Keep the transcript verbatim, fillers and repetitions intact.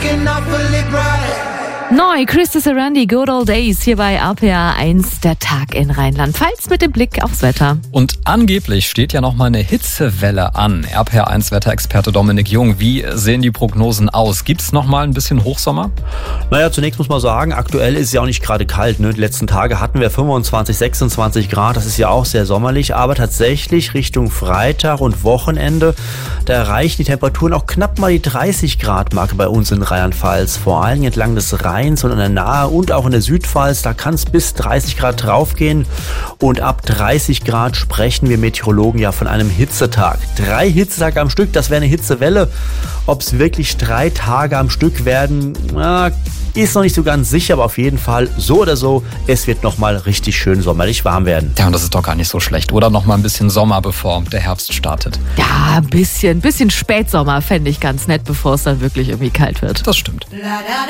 looking awfully bright. Neu, Christy Sarandi, Good Old Days, hier bei R P R eins, der Tag in Rheinland-Pfalz mit dem Blick aufs Wetter. Und angeblich steht ja noch mal eine Hitzewelle an. R P R eins Wetterexperte Dominik Jung, wie sehen die Prognosen aus? Gibt's noch mal ein bisschen Hochsommer? Naja, zunächst muss man sagen, aktuell ist es ja auch nicht gerade kalt. Ne? Die letzten Tage hatten wir fünfundzwanzig, sechsundzwanzig Grad, das ist ja auch sehr sommerlich. Aber tatsächlich Richtung Freitag und Wochenende, da erreichen die Temperaturen auch knapp mal die dreißig Grad Marke bei uns in Rheinland-Pfalz. Vor allem entlang des Rheins und an der Nahe und auch in der Südpfalz, da kann es bis dreißig Grad draufgehen. Und ab dreißig Grad sprechen wir Meteorologen ja von einem Hitzetag. Drei Hitzetage am Stück, das wäre eine Hitzewelle. Ob es wirklich drei Tage am Stück werden, na, ist noch nicht so ganz sicher, aber auf jeden Fall so oder so, es wird nochmal richtig schön sommerlich warm werden. Ja, und das ist doch gar nicht so schlecht. Oder noch mal ein bisschen Sommer, bevor der Herbst startet. Ja, ein bisschen, bisschen Spätsommer fände ich ganz nett, bevor es dann wirklich irgendwie kalt wird. Das stimmt. La, da,